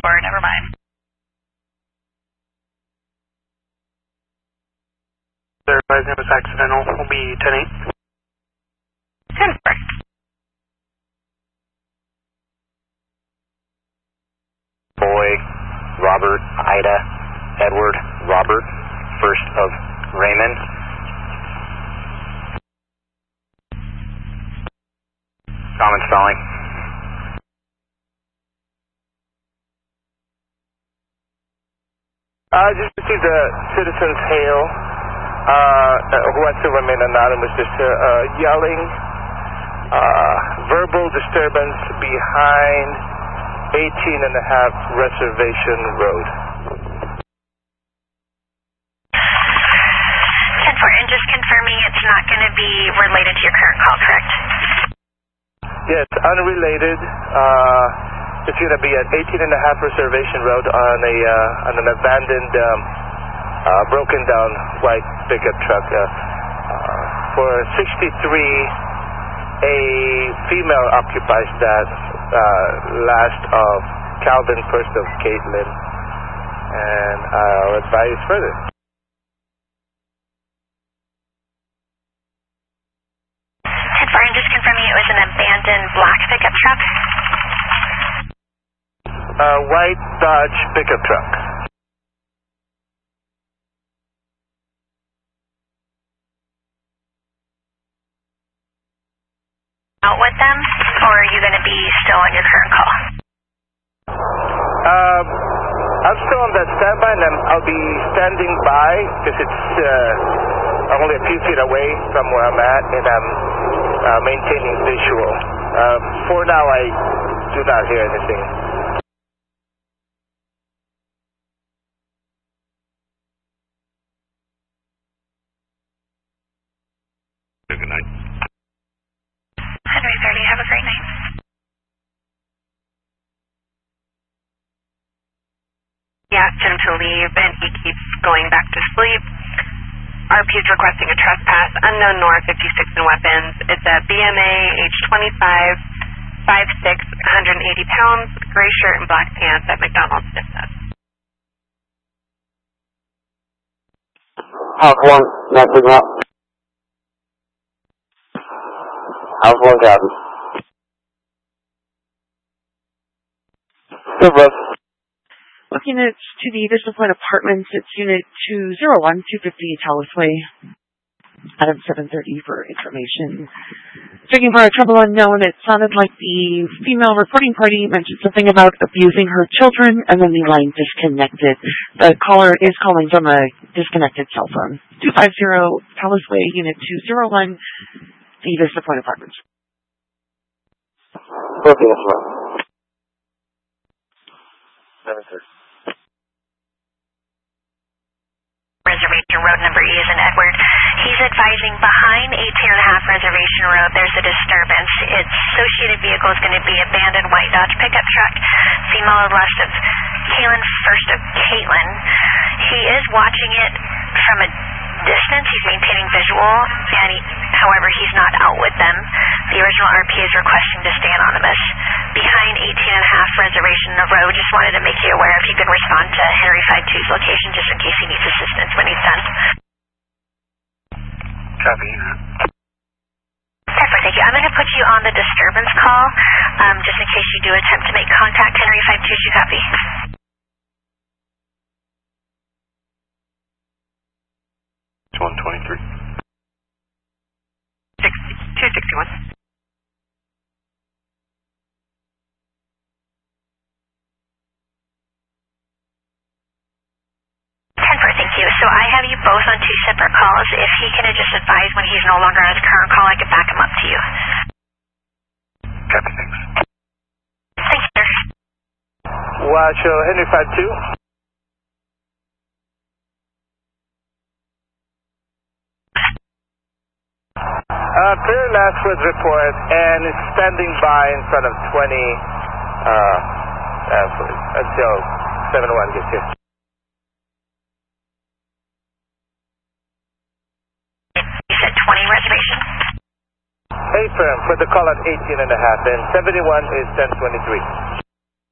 Or never mind. Sir, it was accidental. Will be 10-8. 10-4. Boy, Robert, Ida, Edward, Robert, first of Raymond. Common stalling. I just received a citizen's hail who wants to remain anonymous, just yelling, verbal disturbance behind 18.5 Reservation Road. 10-4, and just confirming it's not going to be related to your current call, correct? Yes, unrelated. It's going to be at 18.5 Reservation Road on an abandoned, broken down white pickup truck. For 63, a female occupies that, last of Calvin, first of Caitlin, and I'll advise further. And just confirming it was an abandoned black pickup truck? White Dodge pickup truck. Out with them, or are you going to be still on your current call? I'm still on that standby, and I'll be standing by because it's only a few feet away from where I'm at, and I'm maintaining visual. For now, I do not hear anything. Good night. Henry 30, have a great night. He asked him to leave, and he keeps going back to sleep. RP is requesting a trespass, unknown north, 56 in weapons. It's a BMA, age 25, 5'6", 180 pounds, gray shirt and black pants at McDonald's Vista. House 1, not signal. House 1, copy. Good, bro. Looking at to the Vista Point Apartments, it's Unit 201, 250 Tallis Way, Adam 730 for information. Checking for a trouble unknown, it sounded like the female reporting party mentioned something about abusing her children, and then the line disconnected. The caller is calling from a disconnected cell phone. 250 Tallis Way, Unit 201, the Vista Point Apartments. Okay, that's right. 730. Reservation Road, number E is in Edward. He's advising behind 18.5 Reservation Road, there's a disturbance. Its associated vehicle is going to be abandoned white Dodge pickup truck. Female last of Caitlin. He is watching it from a distance. He's maintaining visual, and however, he's not out with them. The original RP is requesting to stay anonymous. Behind 18.5 Reservation Road, just wanted to make you aware if you could respond to Henry 52's location just in case he needs assistance when he's done. Copy. Perfect, thank you. I'm going to put you on the disturbance call, just in case you do attempt to make contact. Henry 52, you copy? 123. 261. Thank you. So I have you both on two separate calls. If he can just advise when he's no longer on his current call, I can back him up to you. Copy, thanks. Thanks, sir. Watch Henry 52. Clear Lashwood report, and is standing by in front of 20 until 7-1 gets here. You said 20 reservation? Hey, firm, for the call at 18.5, and 71 is 1023.